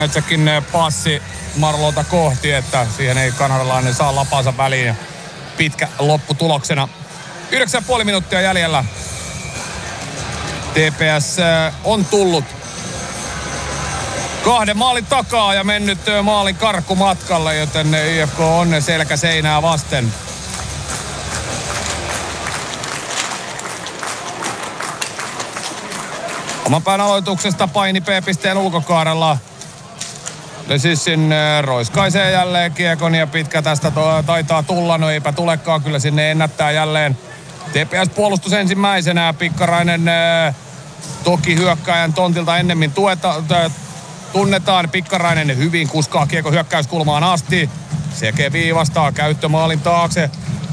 Itsekin passi Marlota kohti, että siihen ei kanadalainen saa lapansa väliin. Pitkä lopputuloksena. 9,5 minuuttia jäljellä. TPS on tullut 2 maalin takaa ja mennyt maalin karkkumatkalle, joten IFK on selkä seinää vasten. Oman pään aloituksesta paini P-pisteen ulkokaarella. Lesissin roiskaisee jälleen kiekon ja pitkä tästä taitaa tulla. No eipä tulekaan, kyllä sinne ennättää jälleen. TPS puolustus ensimmäisenä. Pikkarainen toki hyökkääjän tontilta ennemmin tunnetaan. Pikkarainen hyvin kuskaa kiekon hyökkäyskulmaan asti. Seke viivastaa käyttömaalin taakse.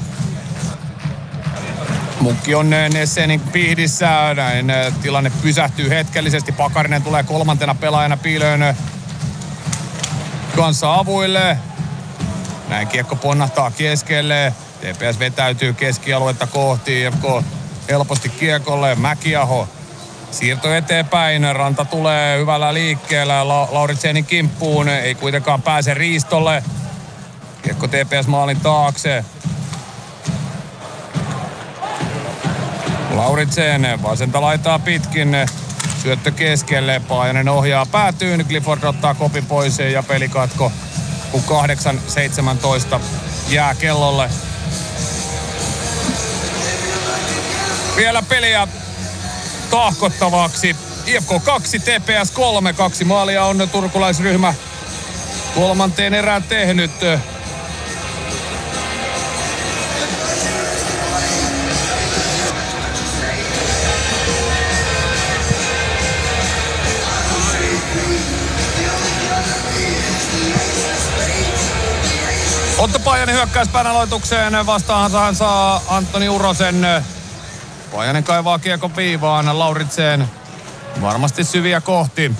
Munkki on Nessenin pihdissä. Näin tilanne pysähtyy hetkellisesti. Pakarinen tulee kolmantena pelaajana piilöön kanssa avuille. Näin kiekko ponnahtaa keskelle. TPS vetäytyy keskialuetta kohti. IFK helposti kiekolle. Mäkiaho. Siirto eteenpäin. Ranta tulee hyvällä liikkeellä Lauritsenin kimppuun. Ei kuitenkaan pääse riistolle. Kiekko TPS maalin taakse. Lauritsen vasenta laitaa pitkin. Syöttö keskelle. Paajanen ohjaa päätyyn. Clifford ottaa kopin pois ja pelikatko. Kun 8:17 jää kellolle. Vielä peliä tahkottavaksi. IFK 2, TPS 3. 2 maalia on turkulaisryhmä kolmanteen erään tehnyt. Otto Paajanen hyökkäyspään aloitukseen. Vastaansa hän saa Antoni Urosen. Paajanen kaivaa kiekon viivaan Lauritseen. Varmasti syviä kohti.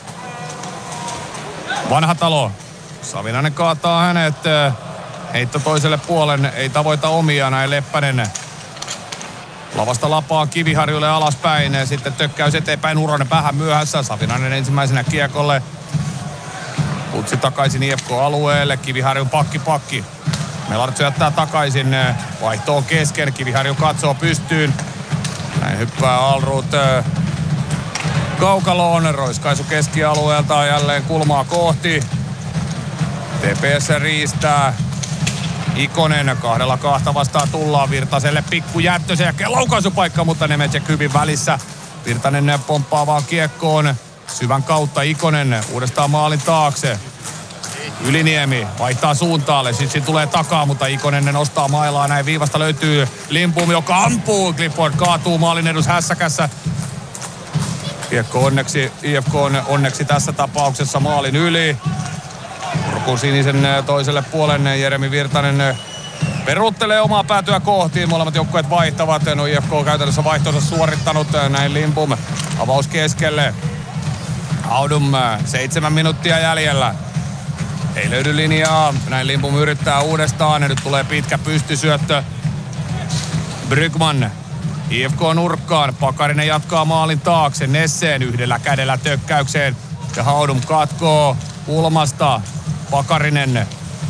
Vanhatalo. Savinainen kaataa hänet. Heitto toiselle puolen. Ei tavoita omia, näin Leppänen. Lavasta lapaa Kiviharjulle alaspäin. Sitten tökkäys eteenpäin. Uronen vähän myöhässä. Savinainen ensimmäisenä kiekolle. Putsi takaisin IFK-alueelle. Kiviharjun pakki. Melart syöttää takaisin. Vaihto on kesken. Kiviharju katsoo pystyyn. Näin hyppää Alrut kaukaloon. Roiskaisu keskialueelta jälleen kulmaa kohti. TPS riistää. Ikonen 2-2 vastaan tullaan. Virtaselle pikku jättö. Sen jälkeen laukaisupaikka, mutta Nemecek hyvin välissä. Virtanen pomppaa vaan kiekkoon. Syvän kautta Ikonen uudestaan maalin taakse. Yliniemi vaihtaa suuntaalle. Sitten tulee takaa, mutta Ikonen nostaa mailaa. Näin viivasta löytyy Lindbom, joka ampuu. Clifford kaatuu maalin edus hässäkässä. Kiekko onneksi, IFK on onneksi tässä tapauksessa maalin yli. Urku sinisen toiselle puolelle. Jeremi Virtanen peruuttelee omaa päätyä kohti. Molemmat joukkueet vaihtavat. No IFK on käytännössä vaihtonsa suorittanut. Näin Lindbom avaus keskelle. Haudum 7 minuuttia jäljellä. Ei löydy linjaa. Näin Lindbom yrittää uudestaan. Nyt tulee pitkä pystysyöttö. Brygman. IFK nurkkaan. Pakarinen jatkaa maalin taakse. Nesseen yhdellä kädellä tökkäykseen. Ja Haudum katkoo kulmasta. Pakarinen.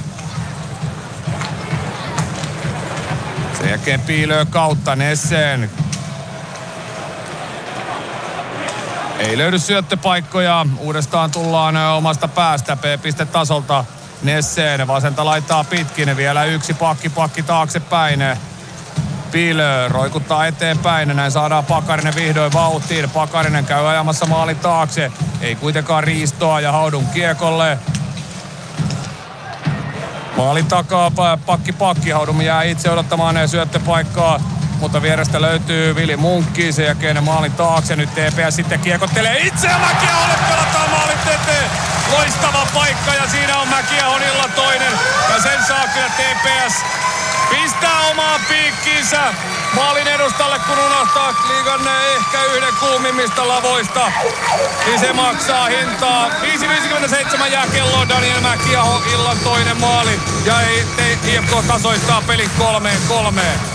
Sen jälkeen piilöö kautta Nesseen. Ei löydy syöttöpaikkoja. Uudestaan tullaan omasta päästä P-pistetasolta. Nesseen vasenta laittaa pitkin. Vielä yksi pakki taaksepäin. Piilö roikuttaa eteenpäin. Näin saadaan Pakarinen vihdoin vauhtiin. Pakarinen käy ajamassa maalin taakse. Ei kuitenkaan riistoa ja Haudun kiekolle. Maalin takaa pakki. Haudun jää itse odottamaan syöttöpaikkaa. Mutta vierestä löytyy Vili Munkki, sen jälkeen maalin taakse. Nyt TPS sitten kiekottelee itse ja Mäkiaholle pelataan maalin eteen. Loistava paikka ja siinä on Mäkiahon illan toinen. Ja sen saa kyllä TPS pistää omaan piikkiinsä maalin edustalle, kun unohtaa liigan ehkä yhden kuumimmista lavoista. Niin se maksaa hintaa. 5.57 jää kelloon. Daniel Mäkiaho illan toinen maali. Ja IFK tasoittaa pelin 3-3.